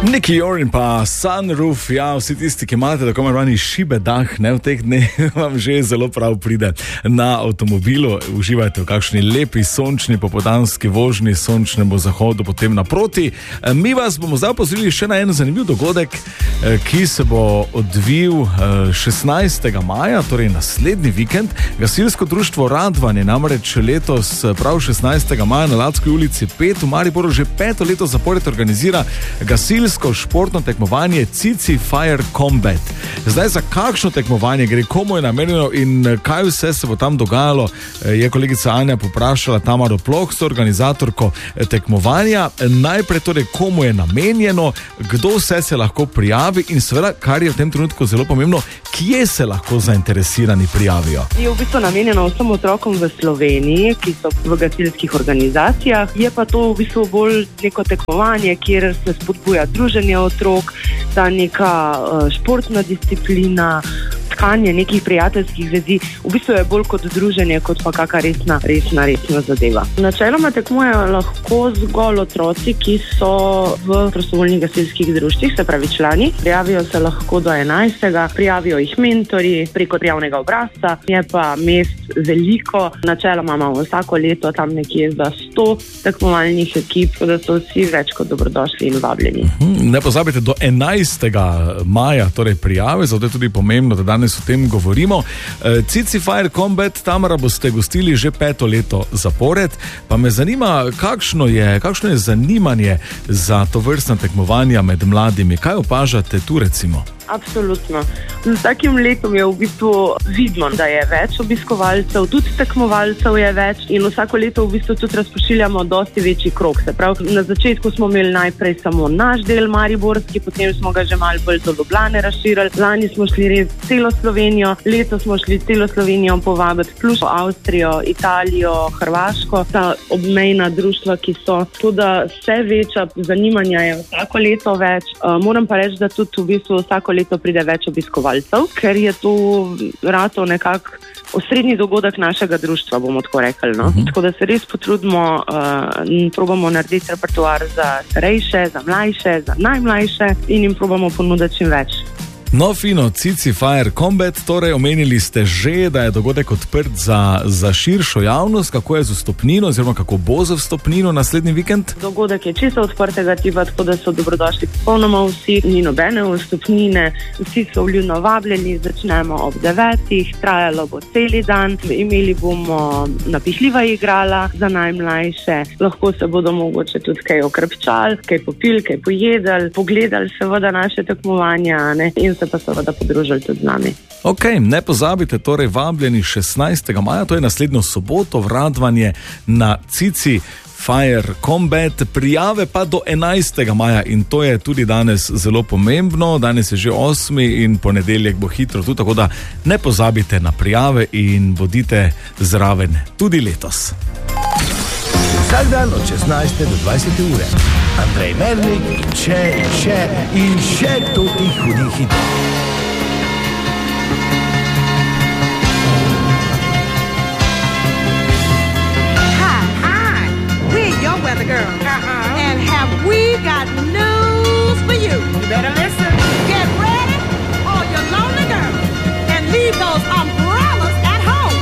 Nicky Jorin pa Sunroof, ja, vsi tisti, ki imate tako imenovani šibedah, ne, v teh dneh vam že zelo prav pride na avtomobilu. Uživajte v kakšni lepi sončni popoldanski vožnji, sončnemu zahodu, potem naproti. Mi vas bomo zdaj opozorili še na en zanimiv dogodek, ki se bo odvil 16. maja, torej naslednji vikend. Gasilsko društvo Radvan je namreč letos prav 16. maja na Latski ulici 5 v Mariboru že 5. leto zapored organizira gasilsko športno tekmovanje Cici Fire Combat. Zdaj, za kakšno tekmovanje gre, komu je namenjeno in kaj vse se bo tam dogajalo, je kolegica Anja poprašala Tamaro Ploh, organizatorko tekmovanja. Najprej torej, komu je namenjeno, kdo vse se lahko prijavi in seveda, kar je v tem trenutku zelo pomembno, kje se lahko zainteresirani prijavijo. Je v bistvu namenjeno vsem otrokom v Sloveniji, ki so v gasilskih organizacijah. Je pa to v bistvu bolj neko tekmovanje, kjer se spodbuja druženje otrok, ta neka športna disciplina, tkanje nekih prijateljskih vezi. V bistvu je bolj kot druženje, kot pa kakšna resna zadeva. Načeloma tekmujejo lahko zgolj otroci, ki so v prostovoljnih gasilskih društvih, se pravi člani. Prijavijo se lahko do 11. Prijavijo jih mentorji preko prijavnega obrazca. Je pa mest veliko. Načeloma imamo vsako leto tam nekje za 100 tekmovalnih ekip, da so vsi več kot dobrodošli in vabljeni. Ne pozabite, do 11. maja torej prijave, zato je tudi pomembno, da danes o tem govorimo. Cici Fire Combat, Tamara, boste gostili že 5. leto zapored, pa me zanima, kakšno je zanimanje za to vrstna tekmovanja med mladimi. Kaj opažate tu recimo? Absolutno. Z vsakim letom je v bistvu vidno, da je več obiskovalcev, tudi tekmovalcev je več in vsako leto v bistvu tudi razpošiljamo dosti večji krog. Se pravi, na začetku smo imeli najprej samo naš del mariborski, potem smo ga že malo bolj do Ljubljane razširili. Lani smo šli res celo Slovenijo, letos smo šli celo Slovenijo povabiti, plus Avstrijo, Italijo, Hrvaško, ta obmejna društva, ki so. Tudi vse večja zanimanja je vsako leto več. Moram pa reči, da tudi v bistvu vsako leto pride več obiskovalcev, ker je to rato nekako osrednji dogodek našega društva, bomo tako rekli. No? Tako da se res potrudimo in probamo narediti repertoar za starejše, za mlajše, za najmlajše in jim probamo ponuditi čim več. No, fino, Cici Fire Combat, torej omenili ste že, da je dogodek odprt za širšo javnost. Kako je z vstopnino oziroma kako bo z vstopnino naslednji vikend? Dogodek je čisto odprtega tipa, tako da so dobrodošli popolnoma vsi, ni nobene vstopnine, vsi so vljudno vabljeni, začnemo ob 9, trajalo bo celi dan, imeli bomo napihljiva igrala za najmlajše, lahko se bodo mogoče tudi kaj okrepčali, kaj popili, kaj pojedali, pogledali seveda naše tekmovanja, ne, in se pa seveda podružili tudi z nami. Ok, ne pozabite, torej vabljeni 16. maja, to je naslednjo soboto, v Radvanje na Cici Fire Combat, prijave pa do 11. maja in to je tudi danes zelo pomembno. Danes je že 8. in ponedeljek bo hitro tu, tako da ne pozabite na prijave in bodite zraven tudi letos. Vsak dan od 16. do 20. ure. Andrej Mernik in še totih hudih hitov.